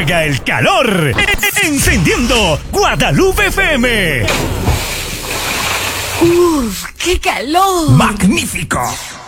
haga el calor. Encendiendo Guadalupe FM. ¡Uf, qué calor! ¡Magnífico!